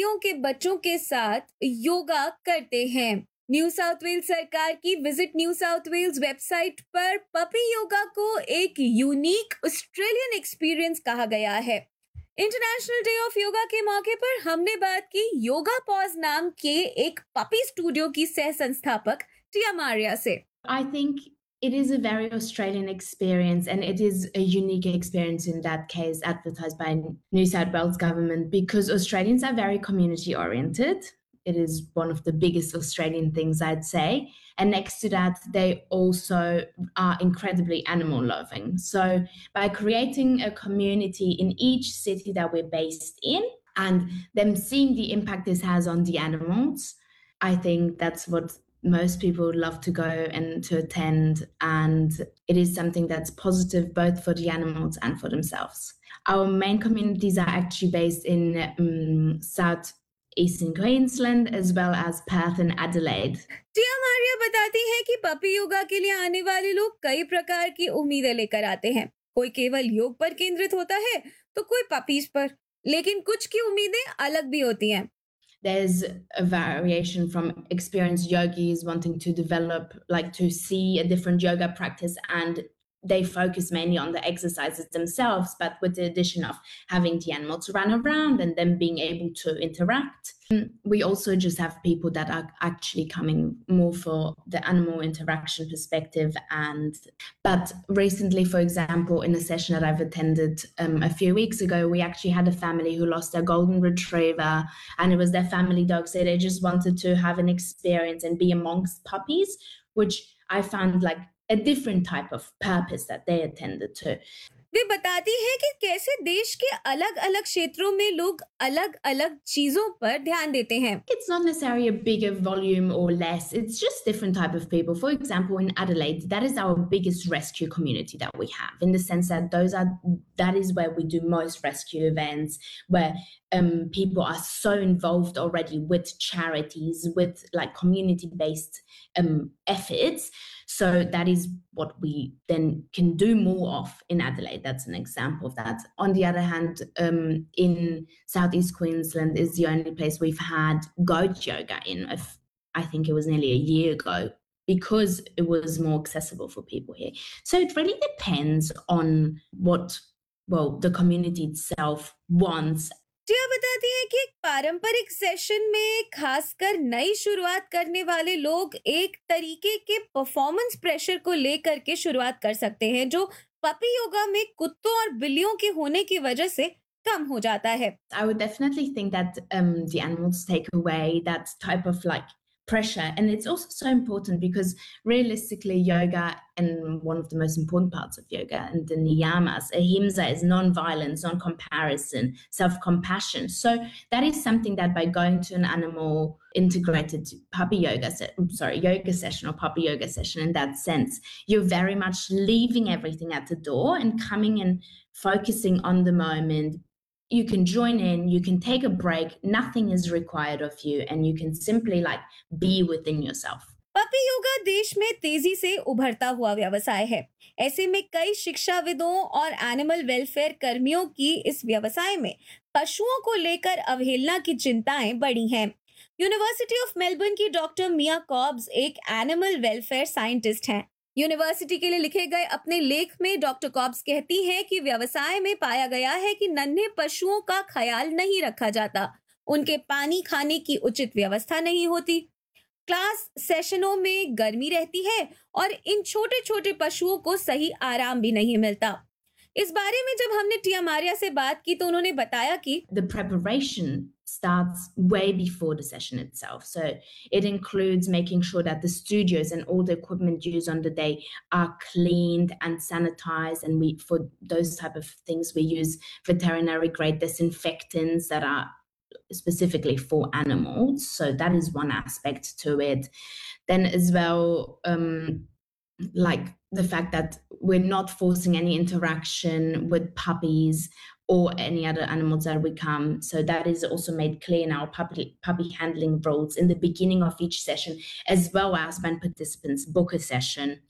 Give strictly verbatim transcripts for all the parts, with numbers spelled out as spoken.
पपियों के बच्चों के साथ योगा करते हैं। न्यू साउथ वेल्स सरकार की visit new south Wales website पर पपी योगा को एक यूनिक ऑस्ट्रेलियन एक्सपीरियंस कहा गया है। इंटरनेशनल डे ऑफ योगा के मौके पर हमने बात की योगा पॉज नाम के एक पपी स्टूडियो की सह संस्थापक टिया मारिया से। I think it is a very Australian experience, and it is a unique experience in that case advertised by New South Wales government, because Australians are very community oriented. It is one of the biggest Australian things, I'd say. And next to that, they also are incredibly animal loving. So by creating a community in each city that we're based in and them seeing the impact this has on the animals, I think that's what most people would love to go and to attend, and it is something that's positive both for the animals and for themselves. Our main communities are actually based in um, South Eastern Queensland as well as Perth and Adelaide. टिया मारिया बताती है कि puppy yoga के लिए आने वाले लोग कई प्रकार की उम्मीदें लेकर आते हैं। कोई केवल योग पर केंद्रित होता है तो कोई पपीज पर, लेकिन कुछ की उम्मीदें अलग भी होती हैं। There's a variation from experienced yogis wanting to develop, like to see a different yoga practice, and they focus mainly on the exercises themselves, but with the addition of having the animals run around and them being able to interact. We also just have people that are actually coming more for the animal interaction perspective. And but recently, for example, in a session that I've attended um, a few weeks ago, we actually had a family who lost their golden retriever, and it was their family dog, so they just wanted to have an experience and be amongst puppies, which I found like a different type of purpose that they attended to. वे बताती है कि कैसे देश के अलग-अलग क्षेत्रों में लोग अलग-अलग चीजों पर ध्यान देते हैं। It's not necessarily a bigger volume or less. It's just different type of people. For example, in Adelaide, that is our biggest rescue community that we have, in the sense that those are that is where we do most rescue events, where um, people are so involved already with charities, with like community-based um, efforts. So that is what we then can do more of in Adelaide. That's an example of that. On the other hand, um, in Southeast Queensland is the only place we've had goat yoga in. I think it was nearly a year ago, because it was more accessible for people here. So it really depends on what, well, the community itself wants. टिया बताती है कि एक पारंपरिक session में खासकर नई शुरुआत करने वाले लोग एक तरीके के परफॉर्मेंस प्रेशर को लेकर के शुरुआत कर सकते हैं, जो पपी योगा में कुत्तों और बिल्लियों के होने की वजह से कम हो जाता है। I would definitely think that um, the animals take away that type of like pressure, and it's also so important because realistically yoga, and one of the most important parts of yoga and the niyamas, ahimsa, is non-violence, non-comparison, self-compassion. So that is something that by going to an animal integrated puppy yoga se- sorry yoga session or puppy yoga session, in that sense you're very much leaving everything at the door and coming and focusing on the moment. You can join in, you can take a break, nothing is required of you, and you can simply like be within yourself. Puppy yoga देश में तेजी से उभरता हुआ व्यवसाय है। ऐसे में कई शिक्षाविदों और एनिमल वेलफेयर कर्मियों की इस व्यवसाय में पशुओं को लेकर अवहेलना की चिंताएं बढ़ी हैं। यूनिवर्सिटी ऑफ मेलबर्न की डॉक्टर मिया कॉब्स एक एनिमल वेलफेयर साइंटिस्ट हैं। यूनिवर्सिटी के लिए लिखे गए अपने लेख में डॉक्टर कॉब्स कहती हैं कि व्यवसाय में पाया गया है कि नन्हे पशुओं का ख्याल नहीं रखा जाता, उनके पानी खाने की उचित व्यवस्था नहीं होती, क्लास सेशनों में गर्मी रहती है और इन छोटे छोटे पशुओं को सही आराम भी नहीं मिलता। इस बारे में जब हमने टिया मारिया से बात की तो उन्होंने बताया कि the preparation starts way before the session itself. So it includes making sure that the studios and all the equipment used on the day are cleaned and sanitized, and we for those type of things we use veterinary grade disinfectants that are specifically for animals. So that is one aspect to it. Then as well, um, like the fact that we're not forcing any interaction with puppies or any other animals that we come. So that is also made clear in our puppy, puppy handling rules in the beginning of each session, as well as when participants book a session.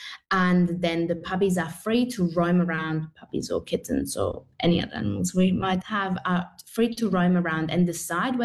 And then the puppies are free to roam around, puppies or kittens or any other animals we might have are free to roam around and decide where